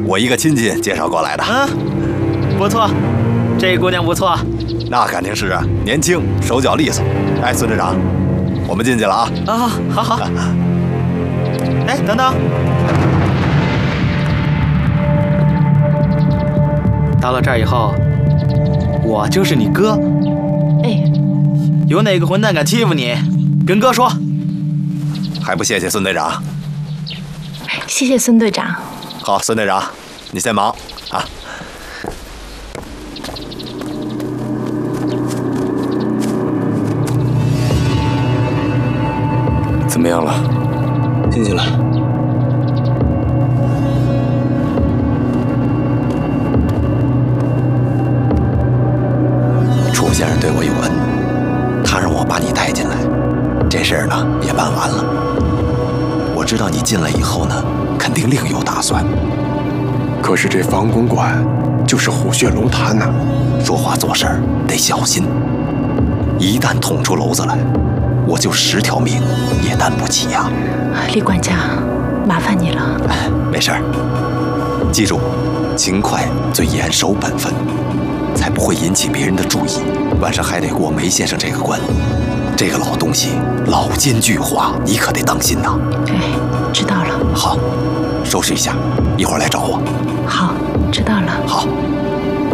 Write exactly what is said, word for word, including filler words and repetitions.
我一个亲戚介绍过来的。 嗯，不错，这姑娘不错。 那肯定是啊，年轻，手脚利索。哎，孙队长，我们进去了啊。 啊，好好。哎，等等。到了这儿以后，我就是你哥。 哎， 有哪个混蛋敢欺负你，跟哥说。 还不谢谢孙队长？ 谢谢孙队长。 好，孙队长，你先忙啊。 怎么样了？ 进去了。 楚先生对我有恩，他让我把你带进来，这事儿呢也办完了。我知道你进来以后呢，肯定另有打算。 可是这房公馆就是虎穴龙潭呐、啊， 说话做事儿得小心，一旦捅出篓子来，我就十条命也担不起呀、 啊！李管家，麻烦你了。 哎，没事儿，记住，勤快最严守本分，才不会引起别人的注意。晚上还得过梅先生这个关，这个老东西老奸巨猾，你可得当心呐。 哎，知道了。 好，收拾一下，一会儿来找我。 好，知道了。 好。